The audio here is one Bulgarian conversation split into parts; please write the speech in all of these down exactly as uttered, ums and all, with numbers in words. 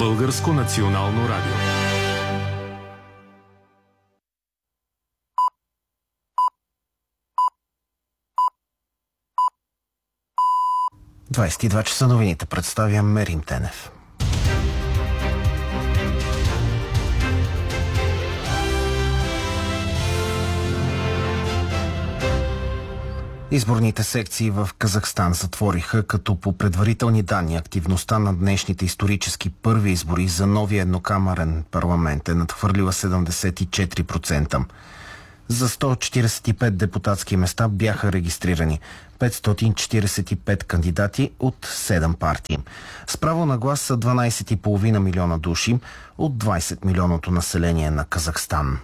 Българско национално радио. двадесет и два часа новините представя Мерим Тенев. Изборните секции в Казахстан затвориха, като по предварителни данни активността на днешните исторически първи избори за новия еднокамерен парламент е надхвърлила седемдесет и четири процента. За сто четиридесет и пет депутатски места бяха регистрирани петстотин четиридесет и пет кандидати от седем партии. С право на глас са дванадесет и пет милиона души от двадесет милионното население на Казахстан.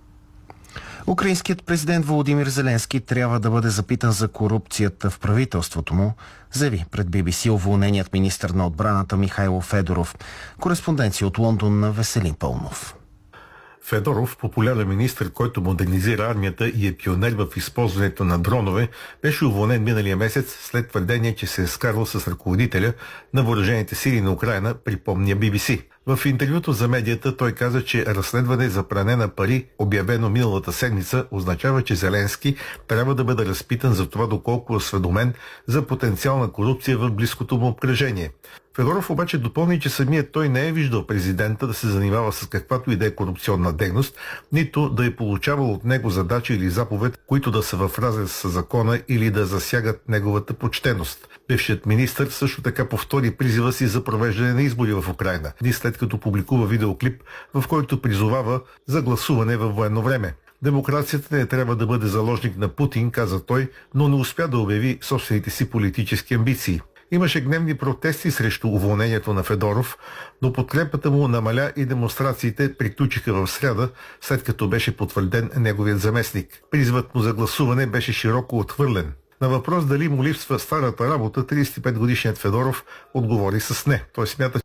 Украинският президент Володимир Зеленски трябва да бъде запитан за корупцията в правителството му, заяви пред Би Би Си уволненият министър на отбраната Михайло Федоров. Кореспонденция от Лондон на Веселин Пълнов. Федоров, популярен министър, който модернизира армията и е пионер в използването на дронове, беше уволнен миналия месец след твърдение, че се е скарвал с ръководителя на въоръжените сили на Украйна, припомня Би Би Си. В интервюто за медията той каза, че разследване за пране на пари, обявено миналата седмица, означава, че Зеленски трябва да бъде разпитан за това доколко е осведомен за потенциална корупция в близкото му обкръжение. Федоров обаче допълни, че самият той не е виждал президента да се занимава с каквато и да е корупционна дейност, нито да е получавал от него задачи или заповед, които да са в разрез с закона или да засягат неговата почтеност. Бившият министър също така повтори призива си за провеждане на избори в Украйна, дни след като публикува видеоклип, в който призовава за гласуване във военно време. Демокрацията не трябва да бъде заложник на Путин, каза той, но не успя да обяви собствените си политически амбиции. Имаше гневни протести срещу уволнението на Федоров, но подкрепата му намаля и демонстрациите приключиха в сряда, след като беше потвърден неговият заместник. Призивът му за гласуване беше широко отхвърлен. На въпрос дали му липсва старата работа, тридесет и пет годишният Федоров отговори с не. Той смята,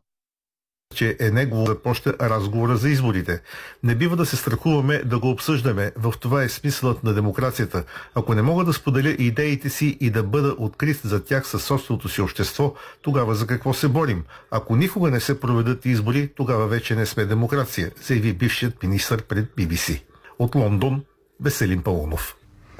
че е негово да започне разговора за изборите. Не бива да се страхуваме да го обсъждаме. В това е смисълът на демокрацията. Ако не мога да споделя идеите си и да бъда открит за тях със собственото си общество, тогава за какво се борим? Ако никога не се проведат избори, тогава вече не сме демокрация, заяви бившият министър пред Би Би Си. От Лондон, Веселин Пълнов.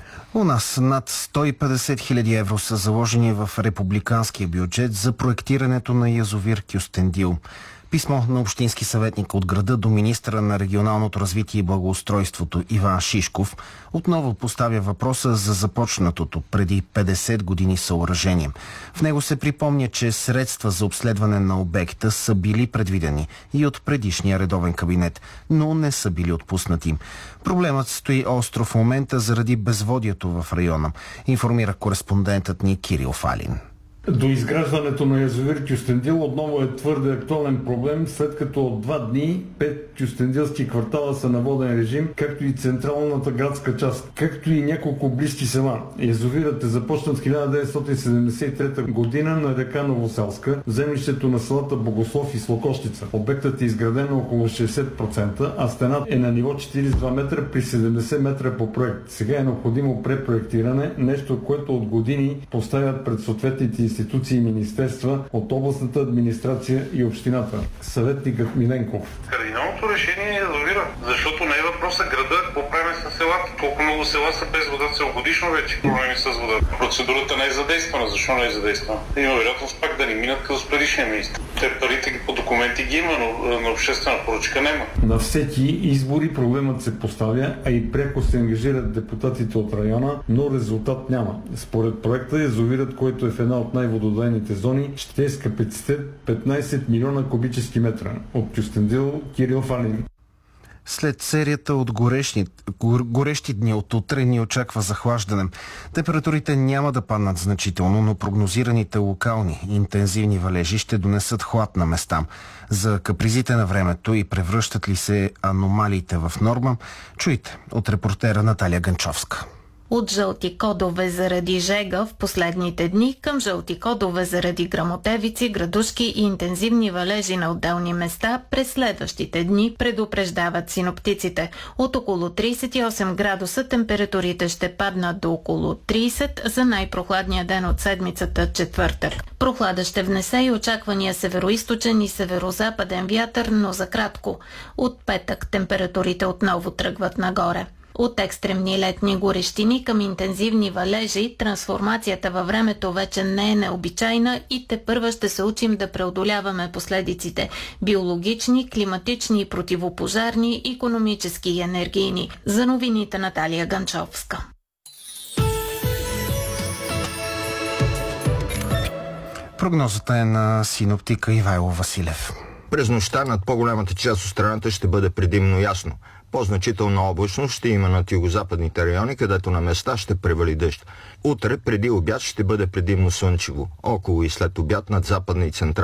У нас над сто и петдесет хиляди евро са заложени в републиканския бюджет за проектирането на язовир Кюстендил. Писмо на общински съветник от града до министъра на регионалното развитие и благоустройството Иван Шишков отново поставя въпроса за започнатото преди петдесет години съоръжение. В него се припомня, че средства за обследване на обекта са били предвидени и от предишния редовен кабинет, но не са били отпуснати. Проблемът стои остро в момента заради безводието в района, информира кореспондентът ни Кирил Фалин. До изграждането на язовир Кюстендил отново е твърде актуален проблем, след като от два дни пет кюстендилски квартала са на воден режим, както и централната градска част, както и няколко близки села. Язовирът е започнат в хиляда деветстотин седемдесет и трета година на река Новоселска, в землището на селата Богослов и Слокощица. Обектът е изграден на около шейсет процента, а стената е на ниво четиридесет и два метра при седемдесет метра по проект. Сега е необходимо препроектиране, нещо, което от години поставят пред съответните институции и министерства от областната администрация и общината. Съветникът Миленков. Кардиналното решение е язовира, защото не е въпроса града, какво правим с селата. Колко много села са без вода, целогодишно вече проблеми с вода. Процедурата не е задействана. Защо не е задействана? Има вероятност пак да ни минат като с предишния министр. Те парите по документи ги има, но на обществена поръчка няма. На всеки избори проблемът се поставя, а и пряко се ангажират депутатите от района, но резултат няма. Според проекта язовирът, който е в една от най-вододайните зони, ще е с капацитет петнадесет милиона кубически метра. От Кюстендил, Кирил Фалин. След серията от горещи, горещи дни от утре ни очаква захлаждане. Температурите няма да паднат значително, но прогнозираните локални интензивни валежи ще донесат хлад на места. За капризите на времето и превръщат ли се аномалиите в норма, чуйте от репортера Наталия Ганчовска. От жълти кодове заради жега в последните дни към жълти кодове заради гръмотевици, градушки и интензивни валежи на отделни места през следващите дни, предупреждават синоптиците. От около тридесет и осем градуса температурите ще паднат до около тридесет за най-прохладния ден от седмицата четвъртък. Прохлада ще внесе и очаквания североизточен и северозападен вятър, но за кратко. От петък температурите отново тръгват нагоре. От екстремни летни горещини към интензивни валежи, трансформацията във времето вече не е необичайна и тепърва ще се учим да преодоляваме последиците – биологични, климатични, противопожарни, икономически и енергийни. За новините Наталия Ганчовска. Прогнозата е на синоптика Ивайло Василев. През нощта над по-голямата част от страната ще бъде предимно ясно. По-значителна облачност ще има над югозападните райони, където на места ще превали дъжд. Утре преди обяд ще бъде предимно слънчево. Около и след обяд над западна и централна